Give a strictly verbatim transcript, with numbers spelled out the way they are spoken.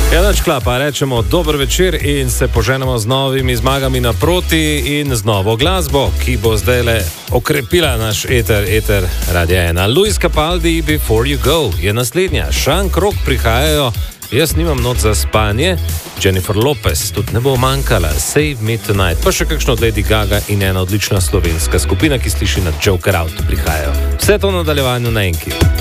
Ja, nač klapa, rečemo dober večer in se poženemo z novimi zmagami naproti in z novo glasbo, ki bo zdaj le okrepila naš eter, eter Radia ena. Luis Capaldi, Before You Go, je naslednja. Sean Krog prihajajo, jaz nimam noč za spanje, Jennifer Lopez tudi ne bo manjkala, Save Me Tonight, pa še kakšno od Lady Gaga in ena odlična slovenska skupina, ki sliši na Joker Out, prihajajo. Vse to v nadaljevanju na Enki.